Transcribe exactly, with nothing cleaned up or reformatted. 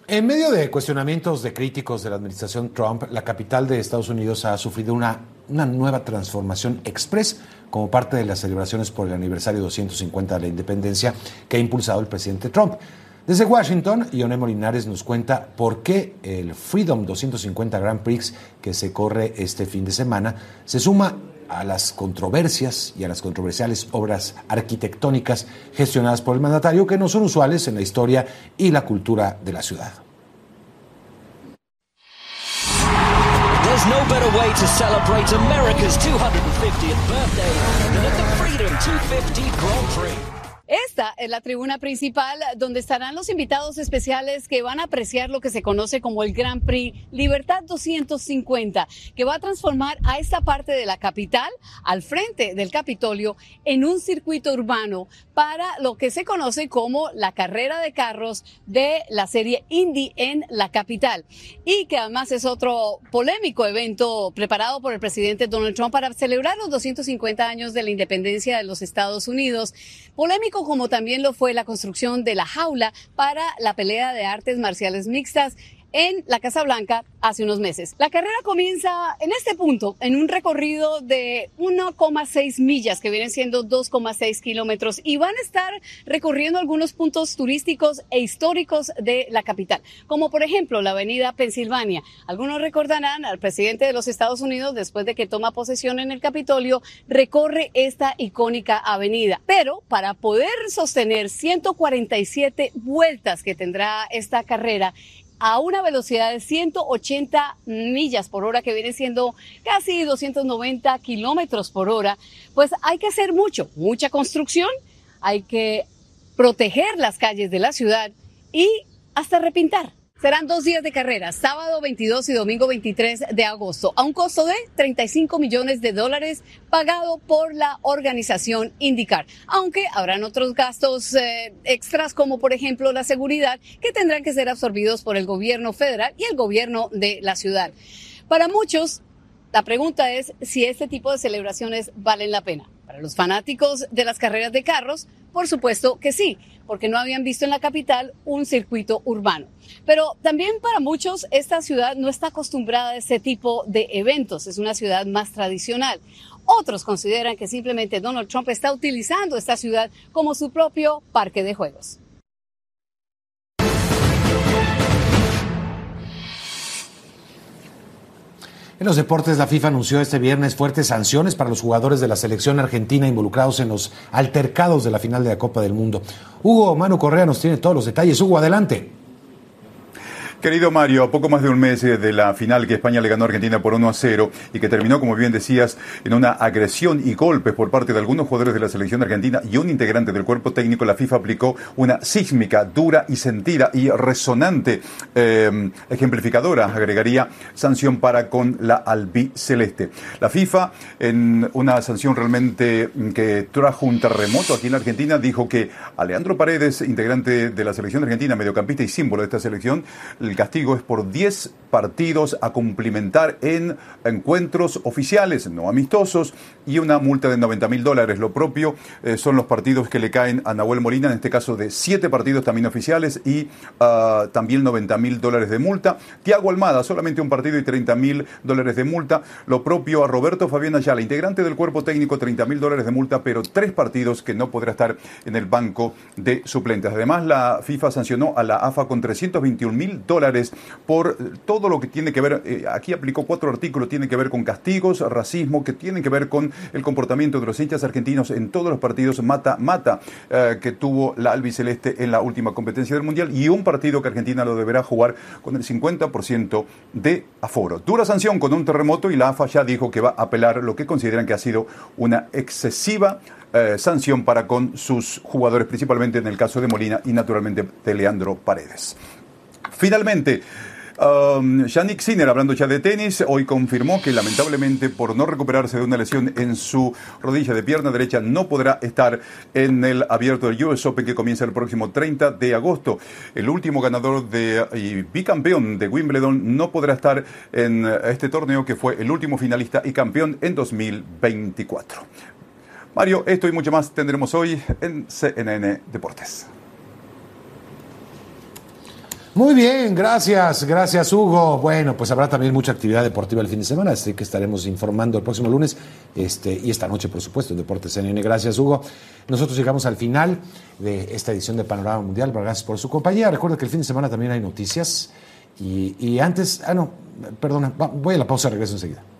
En medio de cuestionamientos de críticos de la administración Trump, la capital de Estados Unidos ha sufrido una, una nueva transformación express como parte de las celebraciones por el aniversario doscientos cincuenta de la independencia que ha impulsado el presidente Trump. Desde Washington, Ionemo Linares nos cuenta por qué el Freedom doscientos cincuenta Grand Prix que se corre este fin de semana se suma a las controversias y a las controversiales obras arquitectónicas gestionadas por el mandatario que no son usuales en la historia y la cultura de la ciudad. There's no better way to celebrate America's two hundred fiftieth birthday than at the Freedom doscientos cincuenta Grand Prix. Esta es la tribuna principal donde estarán los invitados especiales que van a apreciar lo que se conoce como el Grand Prix Libertad doscientos cincuenta, que va a transformar a esta parte de la capital, al frente del Capitolio, en un circuito urbano para lo que se conoce como la carrera de carros de la serie Indy en la capital. Y que además es otro polémico evento preparado por el presidente Donald Trump para celebrar los doscientos cincuenta años de la independencia de los Estados Unidos. Polémico como también lo fue la construcción de la jaula para la pelea de artes marciales mixtas en la Casa Blanca hace unos meses. La carrera comienza en este punto, en un recorrido de uno coma seis millas, que vienen siendo dos coma seis kilómetros, y van a estar recorriendo algunos puntos turísticos e históricos de la capital, como por ejemplo la avenida Pensilvania. Algunos recordarán al presidente de los Estados Unidos, después de que toma posesión en el Capitolio, recorre esta icónica avenida. Pero para poder sostener ciento cuarenta y siete vueltas que tendrá esta carrera, a una velocidad de ciento ochenta millas por hora, que viene siendo casi doscientos noventa kilómetros por hora, pues hay que hacer mucho, mucha construcción, hay que proteger las calles de la ciudad y hasta repintar. Serán dos días de carrera, sábado veintidós y domingo veintitrés de agosto, a un costo de treinta y cinco millones de dólares pagado por la organización IndyCar, aunque habrán otros gastos eh, extras, como por ejemplo la seguridad, que tendrán que ser absorbidos por el gobierno federal y el gobierno de la ciudad. Para muchos, la pregunta es si este tipo de celebraciones valen la pena. Para los fanáticos de las carreras de carros, por supuesto que sí, porque no habían visto en la capital un circuito urbano. Pero también para muchos esta ciudad no está acostumbrada a este tipo de eventos, es una ciudad más tradicional. Otros consideran que simplemente Donald Trump está utilizando esta ciudad como su propio parque de juegos. En los deportes, la FIFA anunció este viernes fuertes sanciones para los jugadores de la selección argentina involucrados en los altercados de la final de la Copa del Mundo. Hugo Manu Correa nos tiene todos los detalles. Hugo, adelante. Querido Mario, a poco más de un mes de la final que España le ganó a Argentina por uno a cero y que terminó, como bien decías, en una agresión y golpes por parte de algunos jugadores de la selección argentina y un integrante del cuerpo técnico, la FIFA aplicó una sísmica, dura y sentida y resonante, eh, ejemplificadora, agregaría, sanción para con la albiceleste. La FIFA, en una sanción realmente que trajo un terremoto aquí en la Argentina, dijo que a Leandro Paredes, integrante de la selección argentina, mediocampista y símbolo de esta selección, el castigo es por diez partidos a cumplimentar en encuentros oficiales, no amistosos, y una multa de noventa mil dólares. Lo propio eh, son los partidos que le caen a Nahuel Molina, en este caso de siete partidos también oficiales y uh, también noventa mil dólares de multa. Thiago Almada, solamente un partido y treinta mil dólares de multa. Lo propio a Roberto Fabián Ayala, integrante del cuerpo técnico, treinta mil dólares de multa, pero tres partidos que no podrá estar en el banco de suplentes. Además, la FIFA sancionó a la A F A con trescientos veintiún mil dólares por todo lo que tiene que ver, eh, aquí aplicó cuatro artículos, tiene que ver con castigos, racismo, que tienen que ver con el comportamiento de los hinchas argentinos en todos los partidos mata-mata eh, que tuvo la albiceleste en la última competencia del Mundial, y un partido que Argentina lo deberá jugar con el cincuenta por ciento de aforo. Dura sanción con un terremoto, y la A F A ya dijo que va a apelar lo que consideran que ha sido una excesiva eh, sanción para con sus jugadores, principalmente en el caso de Molina y naturalmente de Leandro Paredes. Finalmente, um, Jannik Sinner, hablando ya de tenis, hoy confirmó que lamentablemente por no recuperarse de una lesión en su rodilla de pierna derecha no podrá estar en el abierto del U S Open que comienza el próximo treinta de agosto. El último ganador de, y bicampeón de Wimbledon no podrá estar en este torneo, que fue el último finalista y campeón en dos mil veinticuatro. Mario, esto y mucho más tendremos hoy en C N N Deportes. Muy bien, gracias, gracias Hugo. Bueno, pues habrá también mucha actividad deportiva el fin de semana, así que estaremos informando el próximo lunes este, y esta noche, por supuesto, en Deportes C N N. Gracias, Hugo. Nosotros llegamos al final de esta edición de Panorama Mundial. Gracias por su compañía. Recuerda que el fin de semana también hay noticias y, y antes, ah no, perdona, voy a la pausa, regreso enseguida.